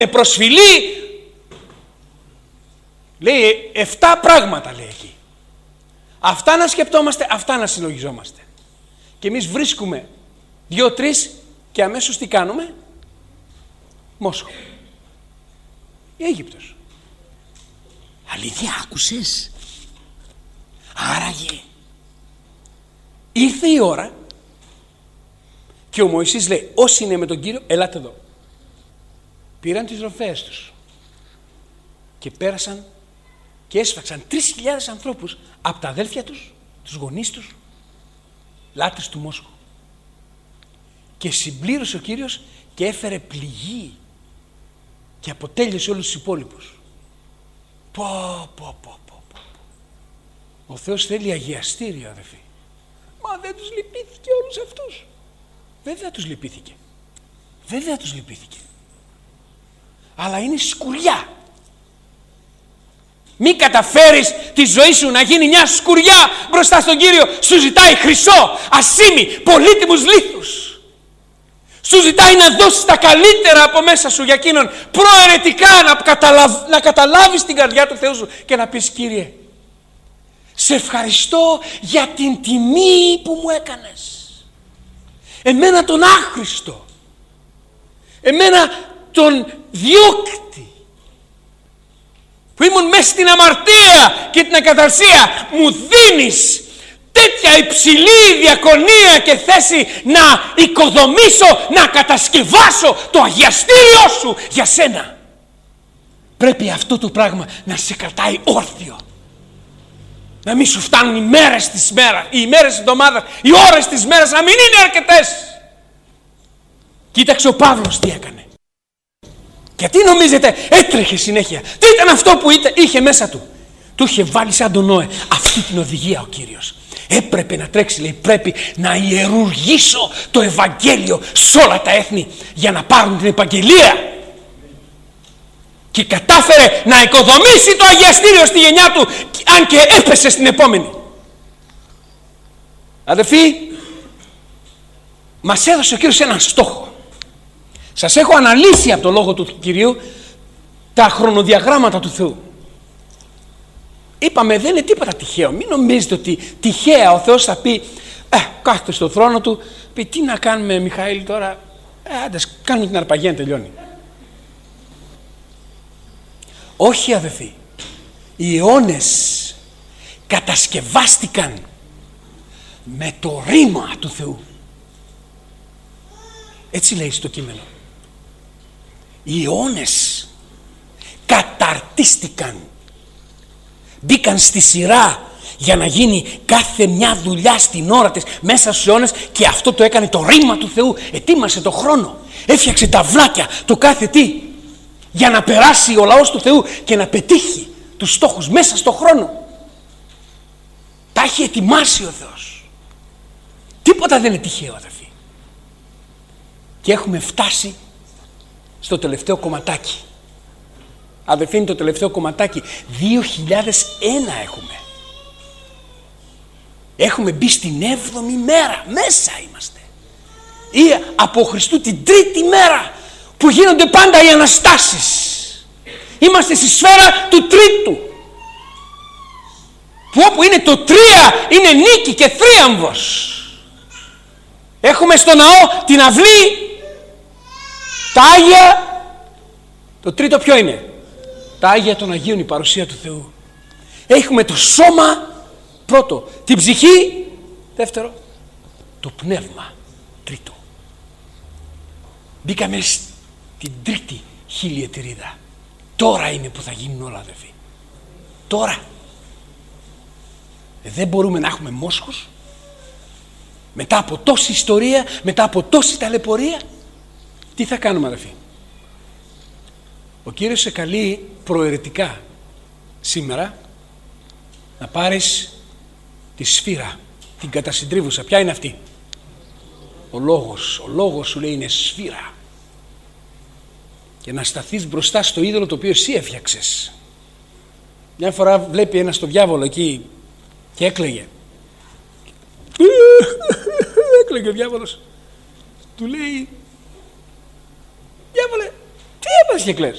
προσφυλεί, λέει 7 πράγματα, λέει εκεί. Αυτά να σκεπτόμαστε, αυτά να συλλογιζόμαστε. Και εμείς βρίσκουμε 2-3 και αμέσως τι κάνουμε? Μόσχο. Η Αίγυπτος. Αλήθεια, άκουσες? Άραγε ήρθε η ώρα και ο Μωυσής λέει, όσοι είναι με τον Κύριο, ελάτε εδώ. Πήραν τις ροφές τους και πέρασαν και έσφαξαν 3.000 ανθρώπους από τα αδέλφια τους, τους γονείς τους, λάτρες του Μόσχου. Και συμπλήρωσε ο Κύριος και έφερε πληγή και αποτέλειωσε όλους τους υπόλοιπους. Ο Θεός θέλει αγιαστήριο, αδελφοί. Μα δεν τους λυπήθηκε όλους αυτούς? Βέβαια τους λυπήθηκε. Βέβαια τους λυπήθηκε. Αλλά είναι σκουριά. Μη καταφέρεις τη ζωή σου να γίνει μια σκουριά μπροστά στον Κύριο. Σου ζητάει χρυσό, ασήμι, πολύτιμους λίθους. Σου ζητάει να δώσεις τα καλύτερα από μέσα σου για εκείνον. Προαιρετικά να καταλάβεις την καρδιά του Θεού σου και να πεις, Κύριε, σε ευχαριστώ για την τιμή που μου έκανες. Εμένα τον άχρηστο, εμένα τον διώκτη, που ήμουν μέσα στην αμαρτία και την ακαταρσία, μου δίνεις τέτοια υψηλή διακονία και θέση να οικοδομήσω, να κατασκευάσω το αγιαστήριό σου για σένα. Πρέπει αυτό το πράγμα να σε κρατάει όρθιο. Να μην σου φτάνουν οι μέρες της μέρας, οι ημέρες της εβδομάδας, οι ώρες της μέρας να μην είναι αρκετές. Κοίταξε ο Παύλος τι έκανε. Γιατί νομίζετε έτρεχε συνέχεια? Τι ήταν αυτό που είχε μέσα του? Του είχε βάλει σαν τον Νόε αυτή την οδηγία ο Κύριος. Έπρεπε να τρέξει, λέει, πρέπει να ιερουργήσω το Ευαγγέλιο σε όλα τα έθνη για να πάρουν την επαγγελία. Και κατάφερε να οικοδομήσει το αγιαστήριο στη γενιά του, αν και έπεσε στην επόμενη. Αδελφοί, μας έδωσε ο Κύριος έναν στόχο. Σας έχω αναλύσει από το λόγο του Κυρίου τα χρονοδιαγράμματα του Θεού. Είπαμε, δεν είναι τίποτα τυχαίο. Μην νομίζετε ότι τυχαία ο Θεός θα πει, κάθεται στο θρόνο του, πει, τι να κάνουμε, Μιχαήλ, τώρα, άντε, κάνουμε την αρπαγία, τελειώνει. Όχι, αδελφοί. Οι αιώνες κατασκευάστηκαν με το ρήμα του Θεού. Έτσι λέει στο κείμενο. Οι αιώνες καταρτίστηκαν. Μπήκαν στη σειρά για να γίνει κάθε μια δουλειά στην ώρα της μέσα στους αιώνες, και αυτό το έκανε το ρήμα του Θεού. Ετοίμασε το χρόνο. Έφτιαξε τα βλάκια, το κάθε τι, για να περάσει ο λαός του Θεού και να πετύχει τους στόχους μέσα στο χρόνο. Τα έχει ετοιμάσει ο Θεός. Τίποτα δεν είναι τυχαίο, αδελφοί. Και έχουμε φτάσει στο τελευταίο κομματάκι. Αδελφοί, είναι το τελευταίο κομματάκι. 2001 έχουμε. Έχουμε μπει στην 7η μέρα. Μέσα είμαστε. Ή από Χριστού την 3η μέρα, που γίνονται πάντα οι Αναστάσεις. Είμαστε στη σφαίρα του τρίτου, που όπου είναι το 3 είναι νίκη και θρίαμβος. Έχουμε στο ναό την αυλή, τα Άγια. Το τρίτο ποιο είναι? Τα Άγια των Αγίων, η παρουσία του Θεού. Έχουμε το σώμα πρώτο, την ψυχή δεύτερο, το πνεύμα τρίτο. Μπήκαμε στην τρίτη χιλιετηρίδα. Τώρα είναι που θα γίνουν όλα, αδελφοί. Τώρα. Δεν μπορούμε να έχουμε μόσχους μετά από τόση ιστορία, μετά από τόση ταλαιπωρία. Τι θα κάνουμε, αδελφοί? Ο Κύριος σε καλεί προαιρετικά σήμερα να πάρεις τη σφύρα, την κατασυντρίβουσα. Ποια είναι αυτή? Ο λόγος. Ο λόγος σου, λέει, είναι σφύρα. Και να σταθείς μπροστά στο είδωλο το οποίο εσύ έφτιαξες. Μια φορά βλέπει ένας το διάβολο εκεί και έκλαιγε. Έκλαιγε ο διάβολος. Του λέει, διάβολε, τι δεν και κλαις.